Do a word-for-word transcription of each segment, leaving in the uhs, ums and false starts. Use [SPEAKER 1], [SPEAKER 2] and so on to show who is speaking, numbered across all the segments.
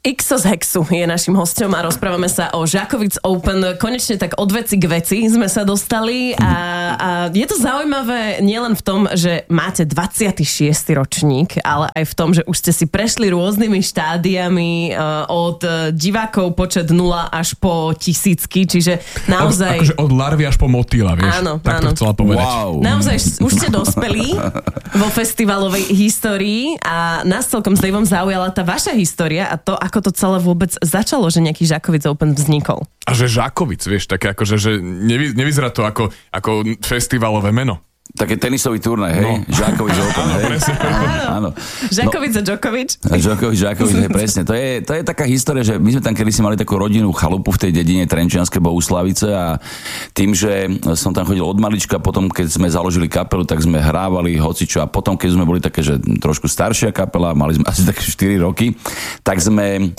[SPEAKER 1] Xo z Hexu je našim hosťom a rozprávame sa o Žakovic Open. Konečne tak od veci k veci sme sa dostali a, a je to zaujímavé nielen v tom, že máte dvadsiaty šiesty ročník, ale aj v tom, že už ste si prešli rôznymi štádiami uh, od divákov počet nula až po tisícky, čiže naozaj...
[SPEAKER 2] Akože od larvy až po motýla, vieš?
[SPEAKER 1] Áno,
[SPEAKER 2] tak
[SPEAKER 1] áno.
[SPEAKER 2] to chcela povedať.
[SPEAKER 3] Wow.
[SPEAKER 1] Naozaj už ste dospelí vo festivalovej histórii a nás celkom s Davom zaujala tá vaša história a to, ako to celé vôbec začalo, že nejaký Žakovic Open vznikol.
[SPEAKER 2] A že Žakovic, vieš, také akože, že nevy, nevyzerá to ako, ako festivalové meno.
[SPEAKER 3] Také tenisový turnaj, hej?
[SPEAKER 2] No.
[SPEAKER 3] Žakovič Open, hej?
[SPEAKER 1] Áno. Žakovic a Djokovic.
[SPEAKER 3] Žakovič, Žakovič, hej, presne. To je, to je taká história, že my sme tam kedysi mali takú rodinnú chalupu v tej dedine Trenčianske Bohuslavice a tým, že som tam chodil od malička, potom keď sme založili kapelu, tak sme hrávali hocičo a potom keď sme boli také, že trošku staršia kapela, mali sme asi také štyri roky, tak sme e,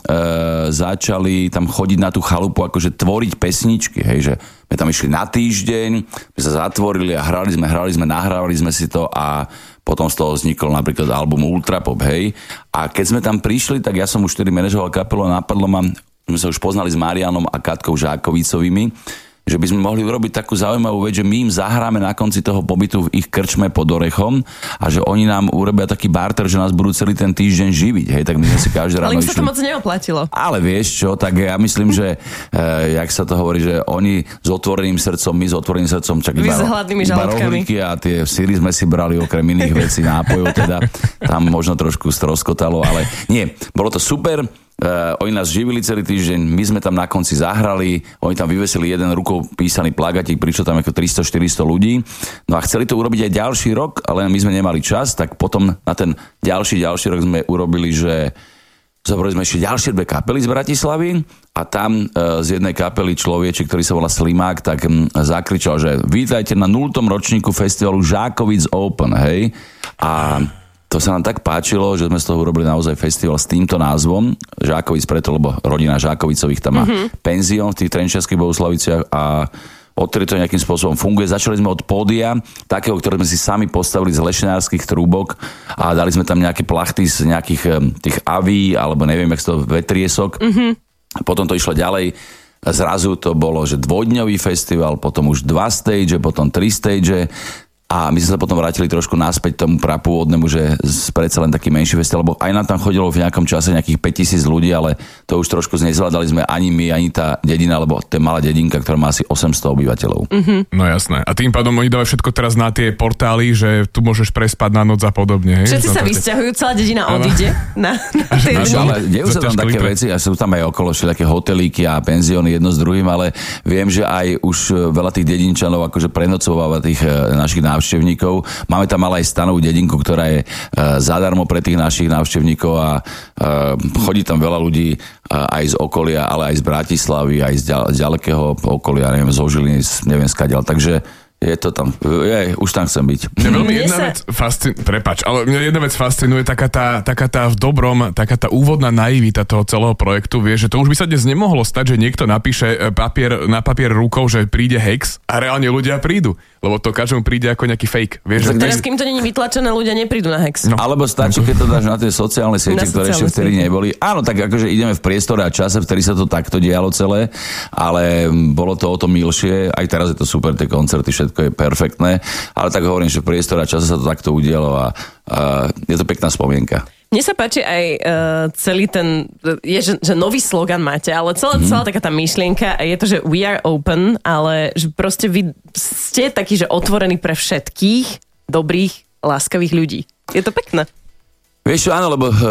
[SPEAKER 3] začali tam chodiť na tú chalupu, akože tvoriť pesničky, hej, že my tam išli na týždeň, my sa zatvorili a hrali sme, hrali sme, nahrávali sme si to a potom z toho vznikol napríklad album Ultrapop, hej. A keď sme tam prišli, tak ja som už vtedy manažoval kapelu a napadlo ma, sme sa už poznali s Marianom a Katkou Žákovicovými, že by sme mohli urobiť takú zaujímavú vec, že my im zahráme na konci toho pobytu v ich krčme pod Orechom a že oni nám urobia taký barter, že nás budú celý ten týždeň živiť. Hej, tak my sme si každé ráno
[SPEAKER 1] Ale im sa to
[SPEAKER 3] išli.
[SPEAKER 1] moc neoplatilo.
[SPEAKER 3] Ale vieš čo, tak ja myslím, že e, jak sa to hovorí, že oni s otvoreným srdcom, my s otvoreným srdcom, čak
[SPEAKER 1] Vy
[SPEAKER 3] iba,
[SPEAKER 1] s hladnými
[SPEAKER 3] iba
[SPEAKER 1] žalúdkami.
[SPEAKER 3] rohlíky a tie syry sme si brali okrem iných vecí, nápojov, teda tam možno trošku stroskotalo, ale nie, bolo to super. Uh, oni nás živili celý týždeň, my sme tam na konci zahrali, oni tam vyvesili jeden rukou písaný plagatík, prišlo tam ako tristo štyristo ľudí, no a chceli to urobiť aj ďalší rok, ale my sme nemali čas, tak potom na ten ďalší, ďalší rok sme urobili, že zobrali sme ešte ďalšie dve kapely z Bratislavy a tam uh, z jednej kapely človeček, ktorý sa volá Slimák, tak um, zakričal, že vítajte na nultom ročníku festivalu Žakovic Open, hej, a to sa nám tak páčilo, že sme z toho urobili naozaj festival s týmto názvom. Žákovic preto, lebo rodina Žákovicových tam má mm-hmm. penzión v tých Trenčianskych Bohuslaviciach a odtedy to nejakým spôsobom funguje. Začali sme od pódia, takého, ktoré sme si sami postavili z lešinárskych trúbok a dali sme tam nejaké plachty z nejakých tých aví, alebo neviem, jak to vetriesok. Mm-hmm. Potom to išlo ďalej. Zrazu to bolo, že dvojdňový festival, potom už dva stage, potom tri stage. A my sme sa potom vrátili trošku naspäť tomu prapôvodnému, že predsa len taký menší festival, lebo aj nám tam chodilo v nejakom čase nejakých päťtisíc ľudí, ale to už trošku nezvládali sme ani my, ani tá dedina, lebo to je malá dedinka, ktorá má asi osemsto obyvateľov.
[SPEAKER 1] Mm-hmm.
[SPEAKER 2] No jasné. A tým pádom oni dávajú všetko teraz na tie portály, že tu môžeš prespať na noc a podobne. Hej?
[SPEAKER 1] Všetci sa vysťahujú, celá dedina odíde na, na tej
[SPEAKER 3] Naš, ale dejú sa tam také
[SPEAKER 2] klipe.
[SPEAKER 3] veci a sú tam aj okolo všetky hotelíky a penzióny jedno s druhým, ale viem, že aj už veľa tých dedinčanov akože prenocováva tých našich návštevníkov. Máme tam ale aj stanovú dedinku, ktorá je uh, zadarmo pre tých našich návštevníkov a uh, chodí tam veľa ľudí uh, aj z okolia, ale aj z Bratislavy, aj z, ďal, z ďalekého okolia, neviem, zo Žiliny, neviem skadiaľ. Takže je to tam, je, už tam chcem byť.
[SPEAKER 2] Mňa veľmi
[SPEAKER 1] Mne
[SPEAKER 2] jedna
[SPEAKER 1] sa-
[SPEAKER 2] vec fascinuje, prepáč, ale mňa jedna vec fascinuje, taká tá, taká tá v dobrom, taká tá úvodná naivita toho celého projektu, vieš, že to už by sa dnes nemohlo stať, že niekto napíše papier, na papier rukou, že príde Hex a reálne ľudia prídu, lebo to každému príde ako nejaký fake, vieš. Že
[SPEAKER 1] Teraz, kým to není vytlačené, ľudia neprídu na Hex.
[SPEAKER 2] No.
[SPEAKER 3] Alebo stačí, keď to dáš na tie sociálne siete,
[SPEAKER 1] Na
[SPEAKER 3] ktoré
[SPEAKER 1] sociálne
[SPEAKER 3] ešte vtedy
[SPEAKER 1] siete.
[SPEAKER 3] neboli. Áno, tak akože ideme v priestore a čase, vtedy sa to takto dialo celé, ale bolo to o to milšie. Aj teraz je to super, tie koncerty, všetko je perfektné, ale tak hovorím, že v priestore a čase sa to takto udialo a, a je to pekná spomienka.
[SPEAKER 1] Mne sa páči aj uh, celý ten, je, že, že nový slogan máte, ale celá,
[SPEAKER 3] Mhm.
[SPEAKER 1] celá taká tá myšlienka je to, že we are open, ale že proste vy ste takí, že otvorení pre všetkých dobrých, láskavých ľudí. Je to pekné.
[SPEAKER 3] Vieš čo, áno, lebo uh,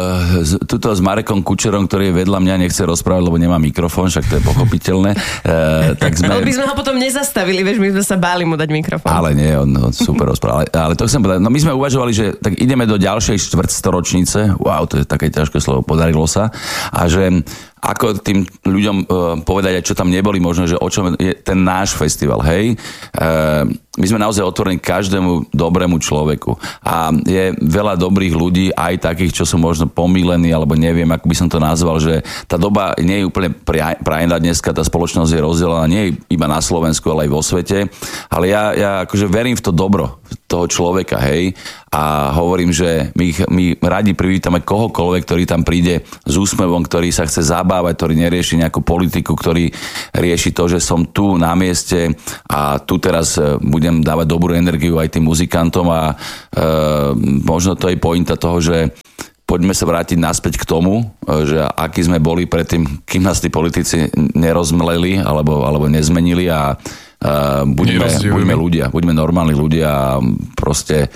[SPEAKER 3] tuto s Marekom Kučerom, ktorý je vedľa mňa, nechce rozprávať, lebo nemá mikrofón, však to je pochopiteľné. Uh, tak sme...
[SPEAKER 1] Ale by sme ho potom nezastavili, vieš, my sme sa báli mu dať mikrofón.
[SPEAKER 3] Ale nie, on, on super rozprával. Ale, ale to chcem povedať, no my sme uvažovali, že tak ideme do ďalšej štvrtstoročnice, wow, to je také ťažké slovo, podarilo sa, a že ako tým ľuďom uh, povedať, aj čo tam neboli, možno, že o čom je ten náš festival, hej. Uh, my sme naozaj otvorení každému dobrému človeku. A je veľa dobrých ľudí, aj takých, čo sú možno pomílení, alebo neviem, ako by som to nazval, že tá doba nie je úplne prajná dneska, tá spoločnosť je rozdelená nie iba na Slovensku, ale aj vo svete. Ale ja, ja akože verím v to dobro. To toho človeka, hej. A hovorím, že my, my radi privítame kohokoľvek, ktorý tam príde s úsmevom, ktorý sa chce zabávať, ktorý nerieši nejakú politiku, ktorý rieši to, že som tu na mieste a tu teraz budem dávať dobrú energiu aj tým muzikantom a e, možno to je pointa toho, že poďme sa vrátiť naspäť k tomu, že aký sme boli predtým, kým nás tí politici nerozmleli alebo, alebo nezmenili a uh, buďme, buďme ľudia, buďme normálni ľudia a proste,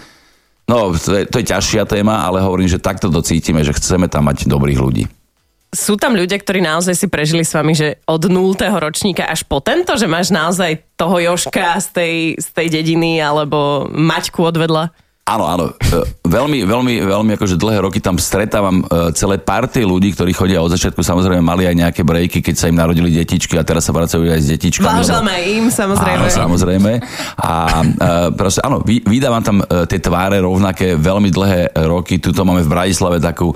[SPEAKER 3] no to je, to je ťažšia téma, ale hovorím, že takto to cítime, že chceme tam mať dobrých ľudí.
[SPEAKER 1] Sú tam ľudia, ktorí naozaj si prežili s vami, že od nultého ročníka až po tento, že máš naozaj toho Jožka z tej, z tej dediny alebo Maťku odvedla?
[SPEAKER 3] Áno, áno. Veľmi, veľmi, veľmi akože dlhé roky tam stretávam celé partie ľudí, ktorí chodia od začiatku, samozrejme mali aj nejaké breaky, keď sa im narodili detičky a teraz sa vracajú aj s detičkami.
[SPEAKER 1] Vážame lebo... im, samozrejme.
[SPEAKER 3] Áno, samozrejme. A, a proste, áno, vydávam tam tie tváre rovnaké veľmi dlhé roky. Tuto máme v Bratislave takú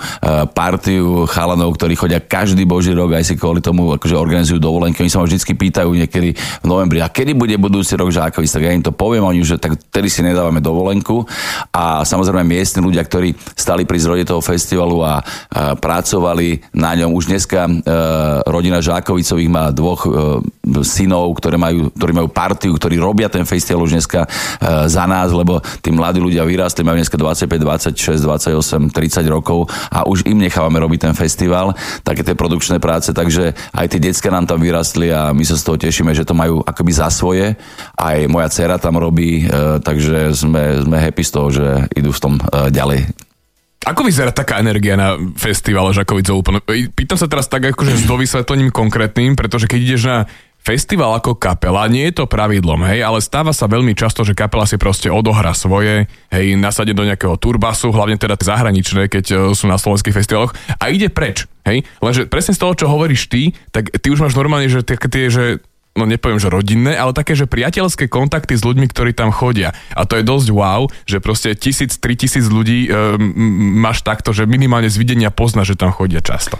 [SPEAKER 3] partiu chalanov, ktorí chodia každý boží rok, aj si kvôli tomu akože organizujú dovolenky. Oni sa ma vždycky pýtajú niekedy v novembri, a kedy bude budúci rok Žákovic, tak ja im to poviem, oni že tak tedy si nedávame dovolenku. A samozrejme miestni ľudia, ktorí stali pri zrode toho festivalu a, a pracovali na ňom. Už dneska e, rodina Žákovicových má dvoch e, synov, ktoré majú, ktorí majú partiu, ktorí robia ten festival už dneska e, za nás, lebo tí mladí ľudia vyrástli, majú dneska dvadsaťpäť, dvadsaťšesť, dvadsaťosem, tridsať rokov a už im nechávame robiť ten festival, také tie produkčné práce, takže aj tie decká nám tam vyrastli a my sa z toho tešíme, že to majú akoby za svoje. Aj moja dcera tam robí, e, takže sme, sme happy z toho, že idú v tom uh, ďalej.
[SPEAKER 2] Ako vyzerá taká energia na festivale Žakovic Open? Pýtam sa teraz tak akože s dovysvetlením konkrétnym, pretože keď ideš na festival ako kapela, nie je to pravidlom, hej, ale stáva sa veľmi často, že kapela si proste odohrá svoje, hej, nasadne do nejakého turbasu, hlavne teda zahraničné, keď sú na slovenských festivaloch a ide preč, hej. Lenže presne z toho, čo hovoríš ty, tak ty už máš normálne, že tie, že no nepoviem, že rodinné, ale také, že priateľské kontakty s ľuďmi, ktorí tam chodia. A to je dosť wow, že proste tisíc, tri tisíc ľudí e, m, máš takto, že minimálne z videnia pozná, že tam chodia často.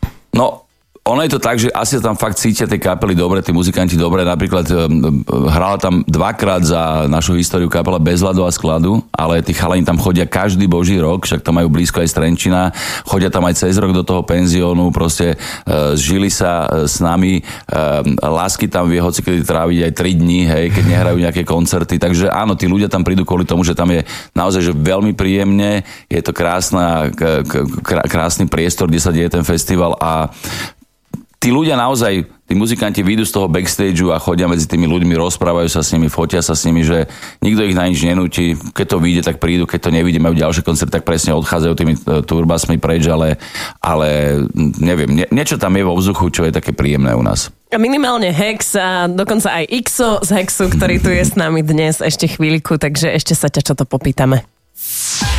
[SPEAKER 3] No, ono je to tak, že asi tam fakt cítia tie kapely dobre, tí muzikanti dobre. Napríklad um, hrala tam dvakrát za našu históriu kapela Bez ľadu a skladu, ale tí chalani tam chodia každý boží rok, však tam majú blízko aj z Trenčína, chodia tam aj cez rok do toho penziónu, proste uh, žili sa uh, s nami, uh, lásky tam vie hocikedy tráviť aj tri dní, hej, keď nehrajú nejaké koncerty, takže áno, tí ľudia tam prídu kvôli tomu, že tam je naozaj že veľmi príjemne, je to krásna, k, k, krásny priestor, kde sa deje ten festival a tí ľudia naozaj, tí muzikanti vyjdú z toho backstageu a chodia medzi tými ľuďmi, rozprávajú sa s nimi, fotia sa s nimi, že nikto ich na nič nenúti. Keď to vyjde, tak prídu, keď to nevidí, majú ďalší koncert, tak presne odchádzajú tými turbasmi preč, ale, ale neviem, nie, niečo tam je vo vzduchu, čo je také príjemné u nás.
[SPEAKER 1] A minimálne Hex a dokonca aj Xo z Hexu, ktorý tu je s nami dnes ešte chvíľku, takže ešte sa ťa čo to popýtame.